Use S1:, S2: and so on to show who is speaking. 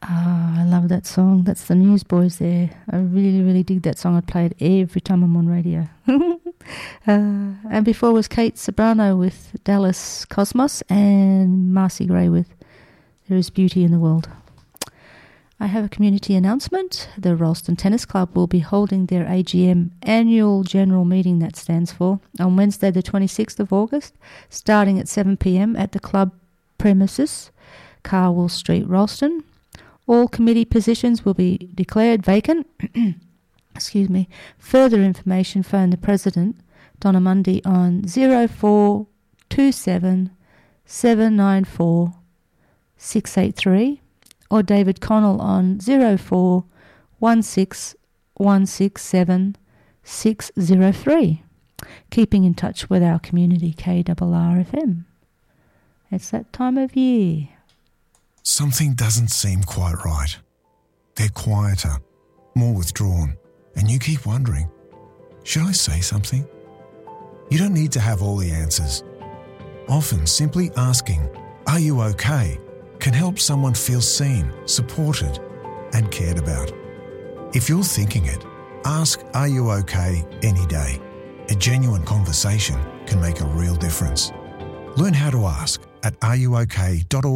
S1: I love that song. That's the Newsboys there. I really, really dig that song. I'd play it every time I'm on radio. And before was Kate Sobrano with Dallas Cosmos and Marcy Gray with There Is Beauty in the World. I have a community announcement. The Rolleston Tennis Club will be holding their AGM, annual general meeting that stands for, on Wednesday the 26th of August, starting at 7 p.m. at the club premises, Carwell Street, Rolleston. All committee positions will be declared vacant. Excuse me. Further information, phone the President, Donna Mundy, on 0427 794 683 or David Connell on 0416 167 603. Keeping in touch with our community, KRRFM. It's that time of year.
S2: Something doesn't seem quite right. They're quieter, more withdrawn, and you keep wondering, should I say something? You don't need to have all the answers. Often simply asking, "Are you okay?" can help someone feel seen, supported, and cared about. If you're thinking it, ask "Are you okay?" any day. A genuine conversation can make a real difference. Learn how to ask at areyouok.org.au.